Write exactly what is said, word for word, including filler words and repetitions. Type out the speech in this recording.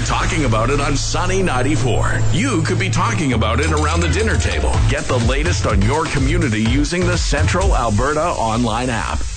talking about it on Sunny ninety-four. You could be talking about it around the dinner table. Get the latest on your community using the Central Alberta online app.